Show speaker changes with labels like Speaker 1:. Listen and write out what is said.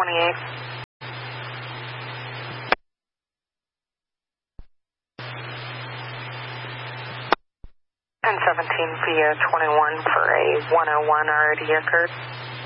Speaker 1: 28. 1017 via 21 for a 101 already occurred.